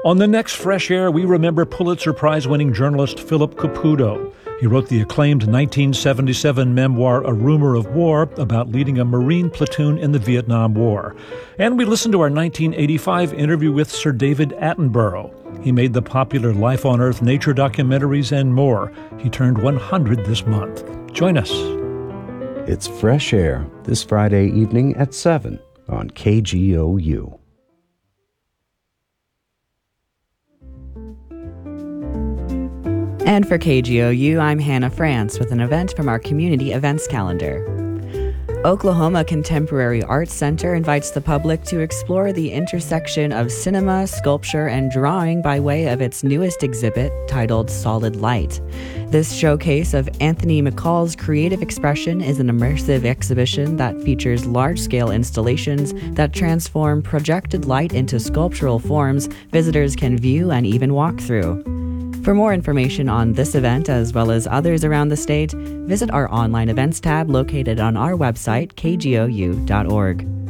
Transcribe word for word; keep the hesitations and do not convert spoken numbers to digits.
On the next Fresh Air, we remember Pulitzer Prize-winning journalist Philip Caputo. He wrote the acclaimed nineteen seventy-seven memoir A Rumor of War about leading a Marine platoon in the Vietnam War. And we listened to our nineteen eighty-five interview with Sir David Attenborough. He made the popular Life on Earth nature documentaries and more. He turned one hundred this month. Join us. It's Fresh Air this Friday evening at seven on K G O U. And for K G O U, I'm Hannah France with an event from our community events calendar. Oklahoma Contemporary Arts Center invites the public to explore the intersection of cinema, sculpture, and drawing by way of its newest exhibit titled Solid Light. This showcase of Anthony McCall's creative expression is an immersive exhibition that features large-scale installations that transform projected light into sculptural forms visitors can view and even walk through. For more information on this event, as well as others around the state, visit our online events tab located on our website, k g o u dot org.